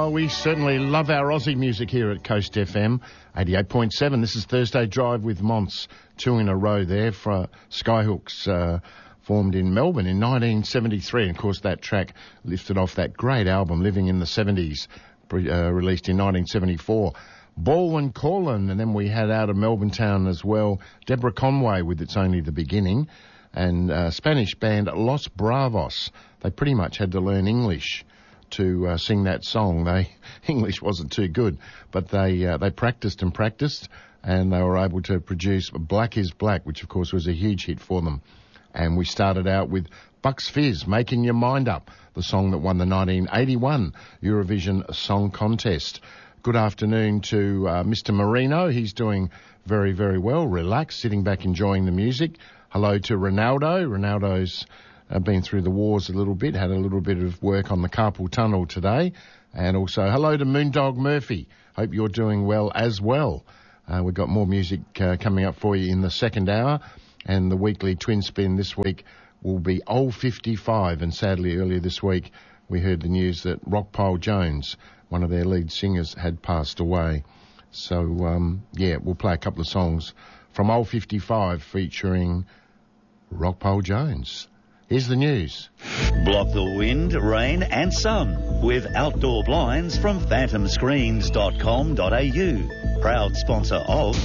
Oh, we certainly love our Aussie music here at Coast FM 88.7. This is Thursday Drive with Monts, 2 in a row there for Skyhooks, formed in Melbourne in 1973. And of course, that track lifted off that great album, Living in the 70s, released in 1974. Baldwin Corlin, and then we had out of Melbourne town as well, Deborah Conway with It's Only the Beginning, and Spanish band Los Bravos. They pretty much had to learn English to sing that song. English wasn't too good, but they practiced, and they were able to produce Black is Black, which of course was a huge hit for them. And we started out with Bucks Fizz, Making Your Mind Up, the song that won the 1981 Eurovision Song Contest. Good afternoon to Mr. Marino. He's doing very, very well, relaxed, sitting back enjoying the music. Hello to Ronaldo. Ronaldo's been through the wars a little bit, had a little bit of work on the carpal tunnel today. And also hello to Moondog Murphy. Hope you're doing well as well. We've got more music coming up for you in the second hour. And the weekly twin spin this week will be Old 55. And sadly, earlier this week, we heard the news that Rockpile Jones, one of their lead singers, had passed away. So, we'll play a couple of songs from Old 55 featuring Rockpile Jones. Here's the news. Block the wind, rain and sun with outdoor blinds from phantomscreens.com.au. Proud sponsor of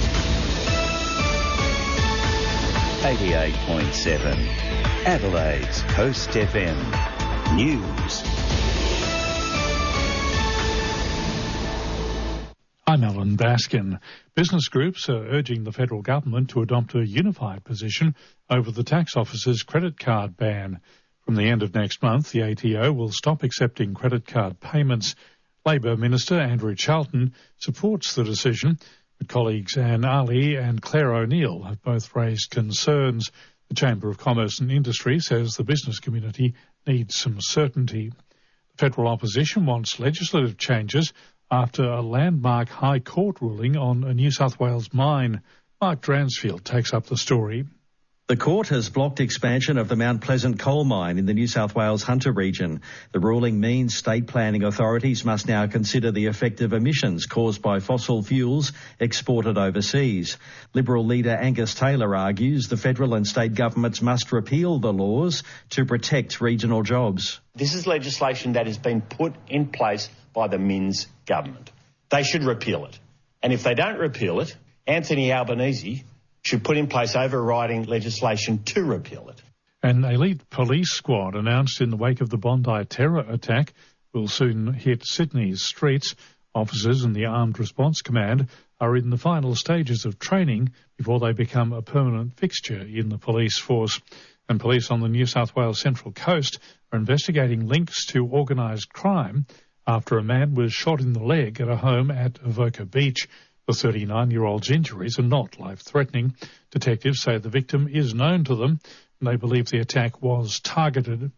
88.7 Adelaide's Coast FM News. I'm Alan Baskin. Business groups are urging the federal government to adopt a unified position over the tax office's credit card ban. From the end of next month, the ATO will stop accepting credit card payments. Labor Minister Andrew Charlton supports the decision, but colleagues Anne Ali and Claire O'Neill have both raised concerns. The Chamber of Commerce and Industry says the business community needs some certainty. The federal opposition wants legislative changes after a landmark High Court ruling on a New South Wales mine. Mark Dransfield takes up the story. The court has blocked expansion of the Mount Pleasant coal mine in the New South Wales Hunter region. The ruling means state planning authorities must now consider the effect of emissions caused by fossil fuels exported overseas. Liberal leader Angus Taylor argues the federal and state governments must repeal the laws to protect regional jobs. This is legislation that has been put in place by the Minns government. They should repeal it. And if they don't repeal it, Anthony Albanese should put in place overriding legislation to repeal it. An elite police squad announced in the wake of the Bondi terror attack will soon hit Sydney's streets. Officers in the Armed Response Command are in the final stages of training before they become a permanent fixture in the police force. And police on the New South Wales Central Coast are investigating links to organised crime after a man was shot in the leg at a home at Avoca Beach. The 39-year-old's injuries are not life-threatening. Detectives say the victim is known to them, and they believe the attack was targeted.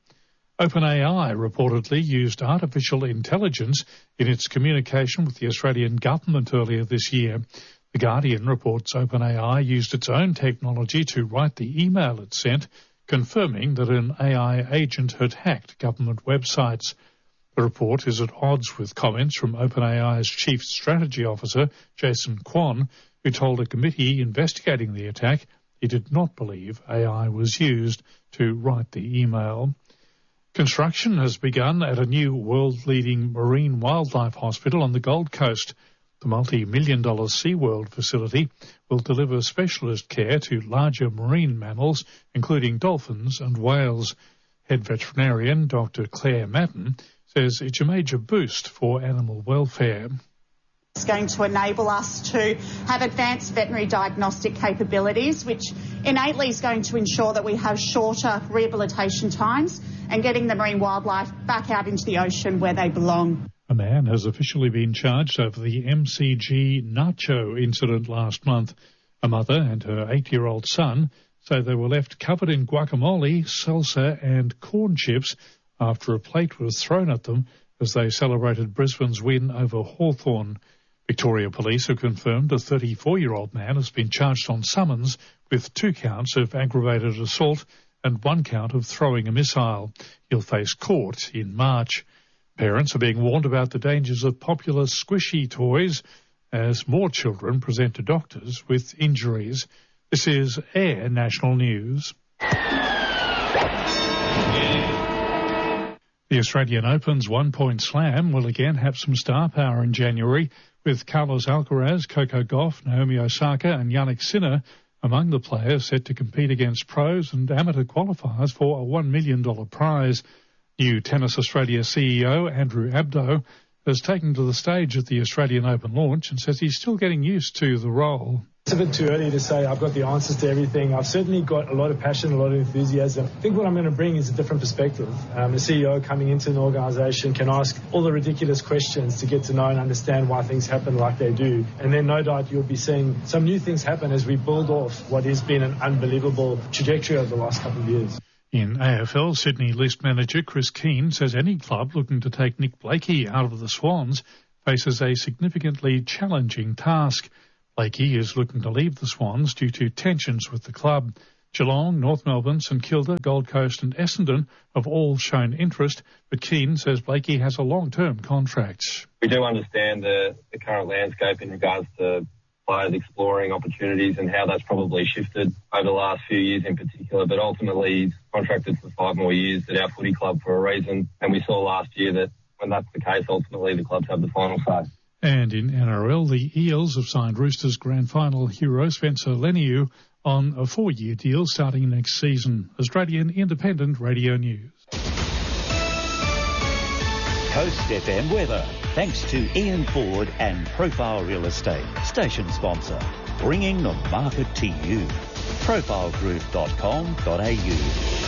OpenAI reportedly used artificial intelligence in its communication with the Australian government earlier this year. The Guardian reports OpenAI used its own technology to write the email it sent, confirming that an AI agent had hacked government websites. The report is at odds with comments from OpenAI's Chief Strategy Officer, Jason Kwon, who told a committee investigating the attack he did not believe AI was used to write the email. Construction has begun at a new world-leading marine wildlife hospital on the Gold Coast. The multi-million-dollar SeaWorld facility will deliver specialist care to larger marine mammals, including dolphins and whales. Head veterinarian Dr. Claire Madden says it's a major boost for animal welfare. It's going to enable us to have advanced veterinary diagnostic capabilities, which innately is going to ensure that we have shorter rehabilitation times and getting the marine wildlife back out into the ocean where they belong. A man has officially been charged over the MCG Nacho incident last month. A mother and her 8-year-old son say they were left covered in guacamole, salsa and corn chips after a plate was thrown at them as they celebrated Brisbane's win over Hawthorn. Victoria Police have confirmed a 34-year-old man has been charged on summons with 2 counts of aggravated assault and 1 count of throwing a missile. He'll face court in March. Parents are being warned about the dangers of popular squishy toys as more children present to doctors with injuries. This is Air National News. The Australian Open's one-point slam will again have some star power in January, with Carlos Alcaraz, Coco Gauff, Naomi Osaka and Jannik Sinner among the players set to compete against pros and amateur qualifiers for a $1 million prize. New Tennis Australia CEO Andrew Abdo has taken to the stage at the Australian Open launch and says he's still getting used to the role. It's a bit too early to say I've got the answers to everything. I've certainly got a lot of passion, a lot of enthusiasm. I think what I'm going to bring is a different perspective. A CEO coming into an organisation can ask all the ridiculous questions to get to know and understand why things happen like they do. And then no doubt you'll be seeing some new things happen as we build off what has been an unbelievable trajectory over the last couple of years. In AFL, Sydney List manager Chris Keane says any club looking to take Nick Blakey out of the Swans faces a significantly challenging task. Blakey is looking to leave the Swans due to tensions with the club. Geelong, North Melbourne, St Kilda, Gold Coast and Essendon have all shown interest, but Keane says Blakey has a long-term contract. We do understand the current landscape in regards to players exploring opportunities and how that's probably shifted over the last few years in particular, but ultimately he's contracted for 5 more years at our footy club for a reason, and we saw last year that when that's the case, ultimately the clubs have the final say. And in NRL, the Eels have signed Roosters grand final hero Spencer Leniu on a 4-year deal starting next season. Australian Independent Radio News. Coast FM weather, thanks to Ian Ford and Profile Real Estate, station sponsor, bringing the market to you. profilegroup.com.au.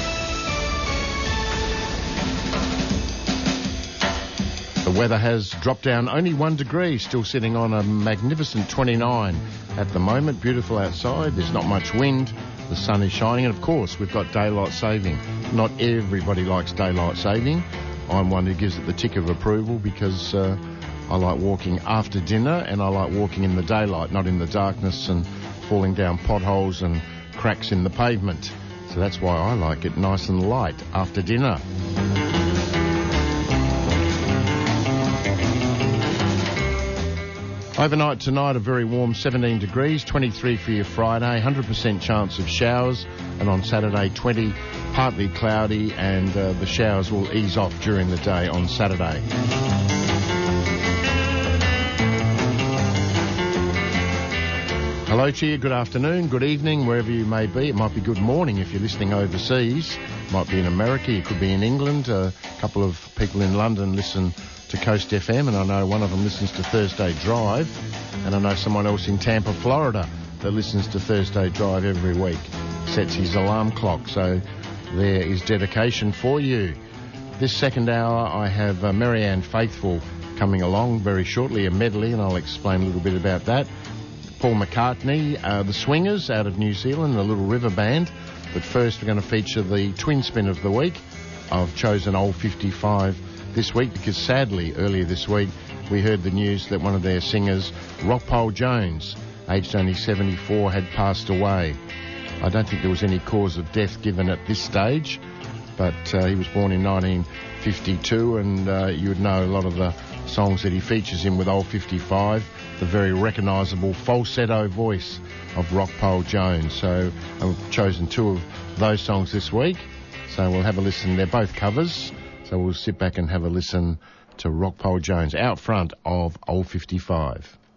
The weather has dropped down only 1 degree, still sitting on a magnificent 29 at the moment. Beautiful outside, there's not much wind, the sun is shining, and of course we've got daylight saving. Not everybody likes daylight saving. I'm one who gives it the tick of approval because I like walking after dinner and I like walking in the daylight, not in the darkness and falling down potholes and cracks in the pavement. So that's why I like it nice and light after dinner. Overnight tonight, a very warm 17 degrees, 23 for your Friday, 100% chance of showers, and on Saturday 20, partly cloudy, and the showers will ease off during the day on Saturday. Hello to you, good afternoon, good evening, wherever you may be. It might be good morning if you're listening overseas. It might be in America, it could be in England. A couple of people in London listen to Coast FM, and I know one of them listens to Thursday Drive, and I know someone else in Tampa, Florida, that listens to Thursday Drive every week, sets his alarm clock, so there is dedication for you. This second hour I have Marianne Faithfull coming along very shortly, a medley, and I'll explain a little bit about that. Paul McCartney, the Swingers out of New Zealand, the Little River Band, but first we're going to feature the twin spin of the week. I've chosen Old 55 this week because sadly earlier this week we heard the news that one of their singers, Rockpole Jones, aged only 74, had passed away. I don't think there was any cause of death given at this stage, but he was born in 1952, and you would know a lot of the songs that he features in with Old 55, the very recognisable falsetto voice of Rockpole Jones. So I've chosen 2 of those songs this week, so we'll have a listen. They're both covers. So we'll sit back and have a listen to Rockpole Jones out front of Old 55.